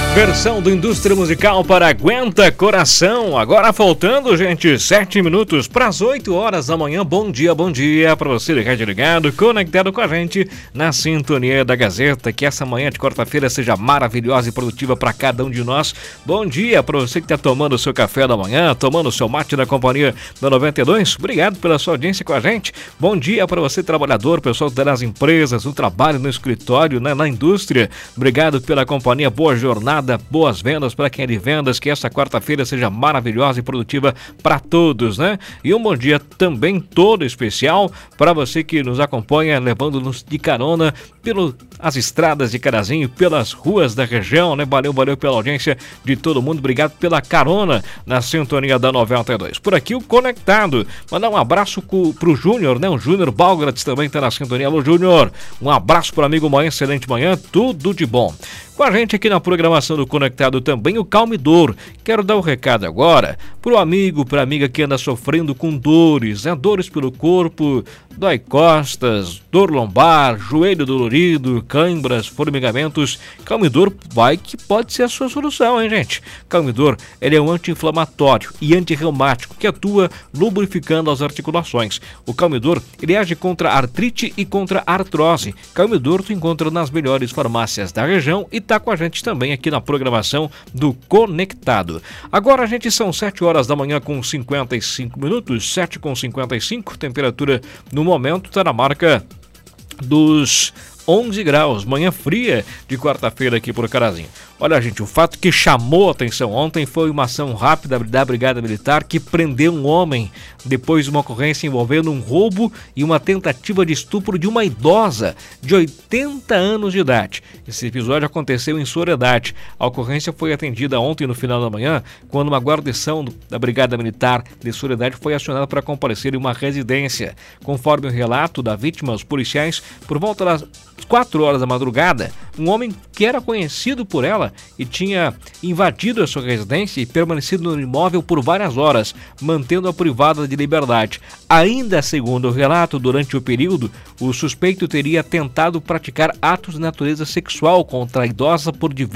Versão do Indústria Musical para Aguenta Coração. Agora faltando, gente, 7 minutos para as 8 horas da manhã. Bom dia para você ligado, ligado, conectado com a gente na sintonia da Gazeta. Que essa manhã de quarta-feira seja maravilhosa e produtiva para cada um de nós. Bom dia para você que está tomando o seu café da manhã, tomando o seu mate da companhia da 92. Obrigado pela sua audiência com a gente. Bom dia para você, trabalhador, pessoal das empresas, no trabalho, no escritório, na indústria. Obrigado pela companhia, boa jornada. Boas vendas para quem é de vendas, que essa quarta-feira seja maravilhosa e produtiva para todos, né? E um bom dia também todo especial para você que nos acompanha, levando-nos de carona pelas estradas de Carazinho, pelas ruas da região, né? Valeu pela audiência de todo mundo, obrigado pela carona na sintonia da 92. Por aqui o Conectado, mandar um abraço pro Júnior, né? O Júnior Balgratz também está na sintonia. Alô, Júnior, um abraço para o amigo manhã, excelente manhã, tudo de bom. Com a gente aqui na programação do Conectado também o Calmidor. Quero dar um recado agora pro amigo, pra amiga que anda sofrendo com dores, né? Dores pelo corpo, dói costas, dor lombar, joelho dolorido, cãibras, formigamentos. Calmidor que pode ser a sua solução, hein, gente? Calmidor, ele é um anti-inflamatório e antirreumático que atua lubrificando as articulações. O Calmidor, ele age contra artrite e contra artrose. Calmidor tu encontra nas melhores farmácias da região e tá com a gente também aqui na programação do Conectado. Agora, gente, são 7 horas da manhã com 55 minutos, 7h55, temperatura no momento está na marca dos 11 graus, manhã fria de quarta-feira aqui por Carazinho. Olha, gente, o fato que chamou a atenção ontem foi uma ação rápida da Brigada Militar que prendeu um homem depois de uma ocorrência envolvendo um roubo e uma tentativa de estupro de uma idosa de 80 anos de idade. Esse episódio aconteceu em Soledade. A ocorrência foi atendida ontem no final da manhã, quando uma guarnição da Brigada Militar de Soledade foi acionada para comparecer em uma residência. Conforme o relato da vítima, os policiais, por volta das 4 horas da madrugada, um homem que era conhecido por ela e tinha invadido a sua residência e permanecido no imóvel por várias horas, mantendo-a privada de liberdade. Ainda segundo o relato, durante o período, o suspeito teria tentado praticar atos de natureza sexual contra a idosa por diversos